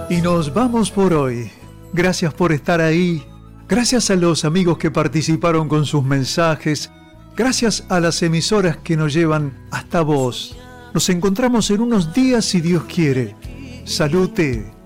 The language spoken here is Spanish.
Y nos vamos por hoy. Gracias por estar ahí. Gracias a los amigos que participaron con sus mensajes. Gracias a las emisoras que nos llevan hasta vos. Nos encontramos en unos días si Dios quiere. Salute.